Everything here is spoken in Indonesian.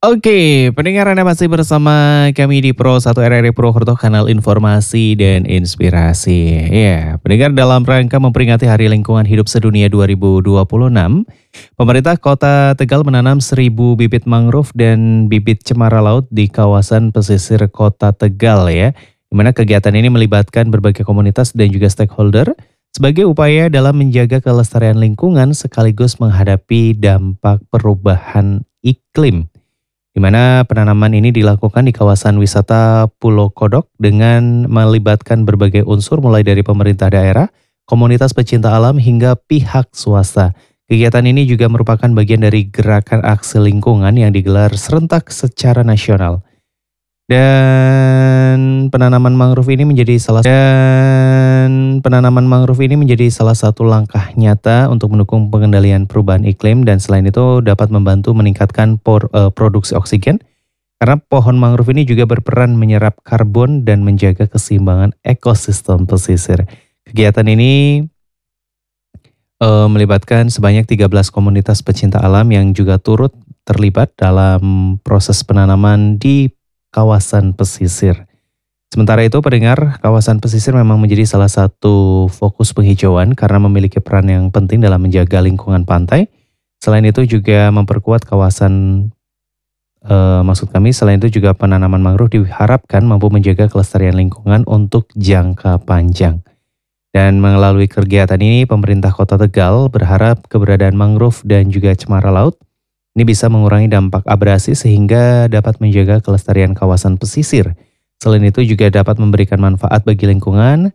Oke, pendengar Anda masih bersama kami di Pro 1 RRI Purwokerto, kanal informasi dan inspirasi. Ya, pendengar, dalam rangka memperingati Hari Lingkungan Hidup Sedunia 2026, pemerintah Kota Tegal menanam 1.000 bibit mangrove dan bibit cemara laut di kawasan pesisir Kota Tegal ya. Di mana kegiatan ini melibatkan berbagai komunitas dan juga stakeholder sebagai upaya dalam menjaga kelestarian lingkungan sekaligus menghadapi dampak perubahan iklim, di mana penanaman ini dilakukan di kawasan wisata Pulau Kodok dengan melibatkan berbagai unsur mulai dari pemerintah daerah, komunitas pecinta alam hingga pihak swasta. Kegiatan ini juga merupakan bagian dari gerakan aksi lingkungan yang digelar serentak secara nasional. Dan penanaman mangrove ini menjadi salah satu langkah nyata untuk mendukung pengendalian perubahan iklim, dan selain itu dapat membantu meningkatkan produksi oksigen karena pohon mangrove ini juga berperan menyerap karbon dan menjaga keseimbangan ekosistem pesisir. Kegiatan ini melibatkan sebanyak 13 komunitas pecinta alam yang juga turut terlibat dalam proses penanaman di kawasan pesisir. Sementara itu, pendengar, kawasan pesisir memang menjadi salah satu fokus penghijauan karena memiliki peran yang penting dalam menjaga lingkungan pantai. Selain itu juga memperkuat selain itu juga penanaman mangrove diharapkan mampu menjaga kelestarian lingkungan untuk jangka panjang. Dan melalui kegiatan ini, pemerintah Kota Tegal berharap keberadaan mangrove dan juga cemara laut ini bisa mengurangi dampak abrasi sehingga dapat menjaga kelestarian kawasan pesisir. Selain itu juga dapat memberikan manfaat bagi lingkungan